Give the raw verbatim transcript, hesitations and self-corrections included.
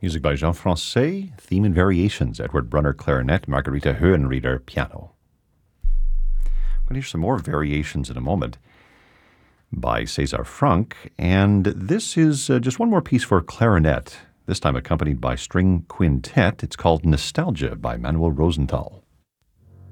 Music by Jean Francais, theme and variations, Edward Brunner clarinet, Margarita Höhenrieder piano. I'm going to hear some more variations in a moment by César Franck, and this is uh, just one more piece for clarinet, this time accompanied by string quintet. It's called Nostalgia by Manuel Rosenthal.